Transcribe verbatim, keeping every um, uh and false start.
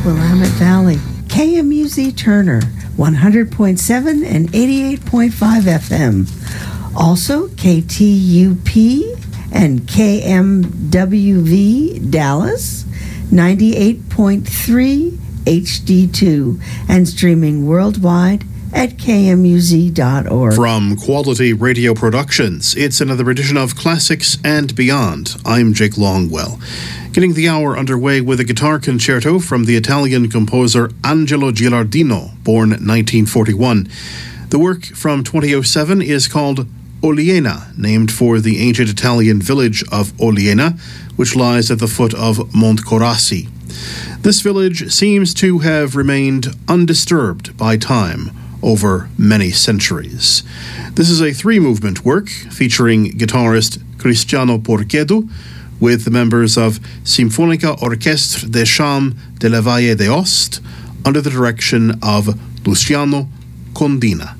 Willamette Valley. K M U Z Turner, one hundred point seven and eighty-eight point five F M. Also, K T U P and K M W V Dallas, ninety-eight point three H D two, and streaming worldwide at K M U Z dot org. From Quality Radio Productions, it's another edition of Classics and Beyond. I'm Jake Longwell. Getting the hour underway with a guitar concerto from the Italian composer Angelo Gilardino, born nineteen forty-one. The work from twenty oh seven is called Oliena, named for the ancient Italian village of Oliena, which lies at the foot of Montcorasi. This village seems to have remained undisturbed by time over many centuries. This is a three-movement work featuring guitarist Cristiano Porchedu with the members of Sinfonica Orchestre des Champs de la Valle d'Aoste under the direction of Luciano Condina.